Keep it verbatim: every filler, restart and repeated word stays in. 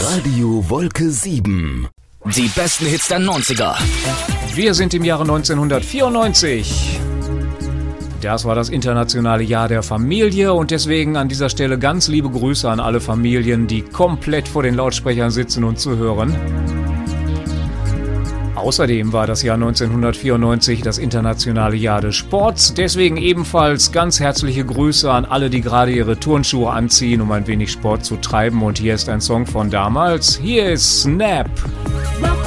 Radio Wolke sieben. Die besten Hits der neunziger. Wir sind im Jahre neunzehnhundertvierundneunzig. Das war das internationale Jahr der Familie und deswegen an dieser Stelle ganz liebe Grüße an alle Familien, die komplett vor den Lautsprechern sitzen und zuhören. Außerdem war das Jahr neunzehnhundertvierundneunzig das internationale Jahr des Sports. Deswegen ebenfalls ganz herzliche Grüße an alle, die gerade ihre Turnschuhe anziehen, um ein wenig Sport zu treiben. Und hier ist ein Song von damals. Hier ist Snap.